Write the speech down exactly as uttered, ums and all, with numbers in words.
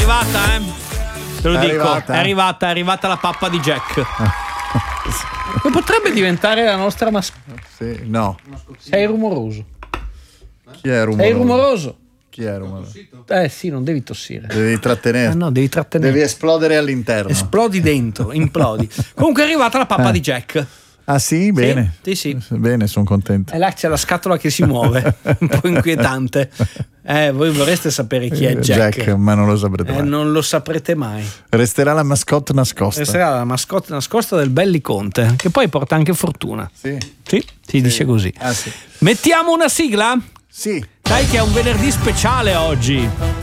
arrivata, eh. Te lo È dico, arrivata? è arrivata, è arrivata la pappa di Jack. Potrebbe diventare la nostra mascotte. Sì, no. Sei rumoroso. Chi è rumoroso? Sei rumoroso. Chi è rumoroso? Eh sì, non devi tossire. Devi trattenere. Eh no, devi trattenere. Devi esplodere all'interno. Esplodi dentro, implodi. Comunque è arrivata la pappa Eh. di Jack. Ah sì? Bene. Sì, sì. Bene, sono contento. E là c'è la scatola che si muove, un po' inquietante. Eh, voi vorreste sapere chi è Jack. Jack, ma non lo saprete Eh, mai. non lo saprete mai. Resterà la mascotte nascosta. Resterà la mascotte nascosta del Belliconte, che poi porta anche fortuna. Sì. Sì, si dice così. Ah sì. Mettiamo una sigla? Sì. Dai che è un venerdì speciale oggi.